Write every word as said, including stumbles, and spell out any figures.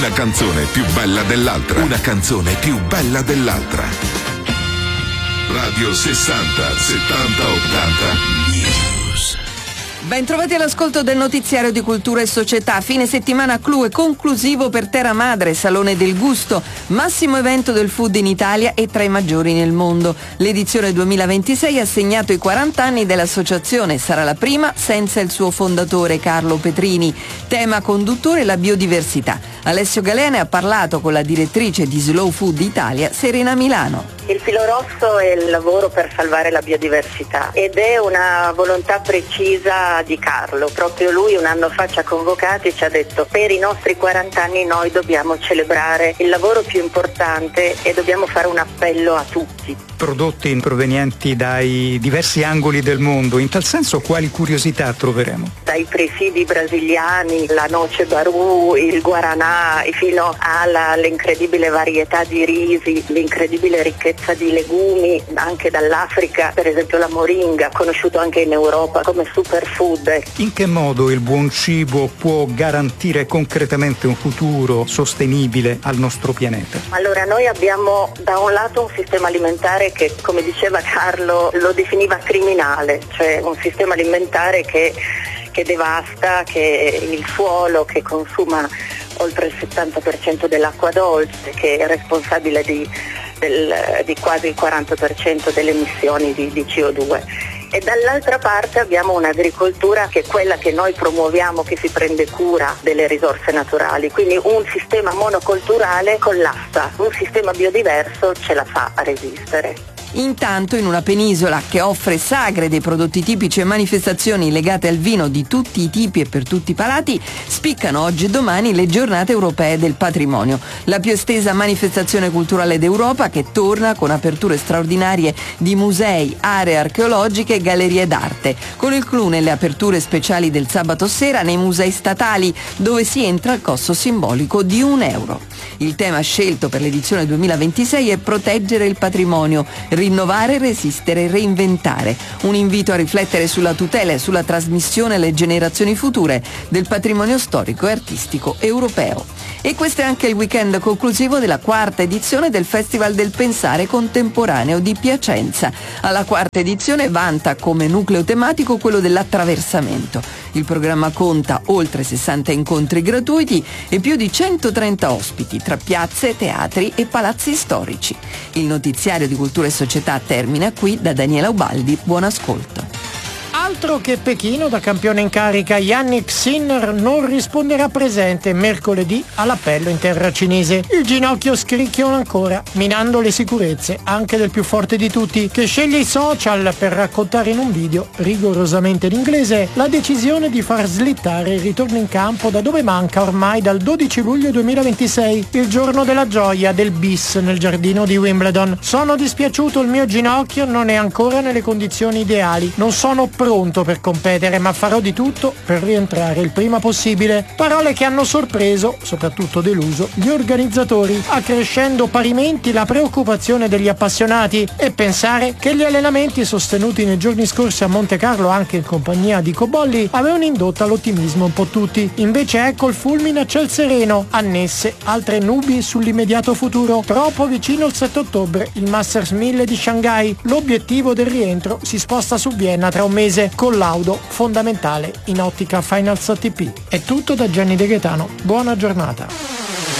Una canzone più bella dell'altra. Una canzone più bella dell'altra. Radio sessanta settanta ottanta News. Bentrovati all'ascolto del notiziario di Cultura e Società. Fine settimana clou e conclusivo per Terra Madre, Salone del Gusto, massimo evento del food in Italia e tra i maggiori nel mondo. L'edizione duemilaventisei ha segnato i quaranta anni dell'associazione, sarà la prima senza il suo fondatore Carlo Petrini. Tema conduttore la biodiversità. Alessio Galene ha parlato con la direttrice di Slow Food Italia, Serena Milano. Il filo rosso è il lavoro per salvare la biodiversità ed è una volontà precisa di Carlo. Proprio lui un anno fa ci ha convocati e ci ha detto: per i nostri quaranta anni noi dobbiamo celebrare il lavoro più importante e dobbiamo fare un appello a tutti. Prodotti provenienti dai diversi angoli del mondo, in tal senso quali curiosità troveremo? Dai presidi brasiliani, la noce barù, il guaranà, fino all'incredibile varietà di risi, l'incredibile ricchezza di legumi, anche dall'Africa, per esempio la moringa, conosciuto anche in Europa come superfood. In che modo il buon cibo può garantire concretamente un futuro sostenibile al nostro pianeta? Allora, noi abbiamo da un lato un sistema alimentare che, come diceva Carlo, lo definiva criminale, cioè un sistema alimentare che, che devasta, che il suolo, che consuma oltre il settanta per cento dell'acqua dolce, che è responsabile di, del, di quasi il quaranta per cento delle emissioni di, di C O due. E dall'altra parte abbiamo un'agricoltura che è quella che noi promuoviamo, che si prende cura delle risorse naturali, quindi un sistema monocolturale collassa, un sistema biodiverso ce la fa a resistere. Intanto, in una penisola che offre sagre dei prodotti tipici e manifestazioni legate al vino di tutti i tipi e per tutti i palati, spiccano oggi e domani le giornate europee del patrimonio, la più estesa manifestazione culturale d'Europa che torna con aperture straordinarie di musei, aree archeologiche e gallerie d'arte, con il clou nelle aperture speciali del sabato sera nei musei statali, dove si entra al costo simbolico di un euro. Il tema scelto per l'edizione duemilaventisei è proteggere il patrimonio, rinnovare, resistere e reinventare. Un invito a riflettere sulla tutela e sulla trasmissione alle generazioni future del patrimonio storico e artistico europeo. E questo è anche il weekend conclusivo della quarta edizione del Festival del Pensare Contemporaneo di Piacenza. Alla quarta edizione vanta come nucleo tematico quello dell'attraversamento. Il programma conta oltre sessanta incontri gratuiti e più di centotrenta ospiti tra piazze, teatri e palazzi storici. Il notiziario di Cultura e Società termina qui. Da Daniela Ubaldi, buon ascolto. Altro che Pechino, da campione in carica Yannick Sinner non risponderà presente mercoledì all'appello in terra cinese. Il ginocchio scricchiola ancora, minando le sicurezze anche del più forte di tutti, che sceglie i social per raccontare in un video, rigorosamente in inglese, la decisione di far slittare il ritorno in campo da dove manca ormai dal dodici luglio duemilaventisei, il giorno della gioia del bis nel giardino di Wimbledon. Sono dispiaciuto, il mio ginocchio non è ancora nelle condizioni ideali, non sono pronto per competere, ma farò di tutto per rientrare il prima possibile. Parole che hanno sorpreso, soprattutto deluso, gli organizzatori, accrescendo parimenti la preoccupazione degli appassionati, e pensare che gli allenamenti sostenuti nei giorni scorsi a Monte Carlo, anche in compagnia di Cobolli, avevano indotto all'ottimismo un po' tutti. Invece ecco il fulmine a ciel sereno, annesse altre nubi sull'immediato futuro. Troppo vicino il sette ottobre, il Masters mille di Shanghai. L'obiettivo del rientro si sposta su Vienna tra un mese, collaudo fondamentale in ottica Finals A T P. È tutto da Gianni De Gaetano. Buona giornata.